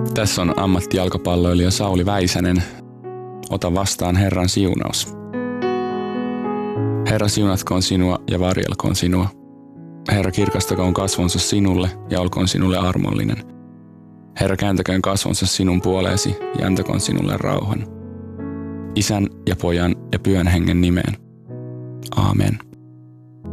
Tässä on ammattijalkapalloilija Sauli Väisänen. Ota vastaan Herran siunaus. Herra siunatkoon sinua ja varjelkoon sinua. Herra kirkastakoon kasvonsa sinulle ja olkoon sinulle armollinen. Herra kääntäköön kasvonsa sinun puoleesi ja antakoon sinulle rauhan. Isän ja Pojan ja Pyhän Hengen nimeen. Aamen.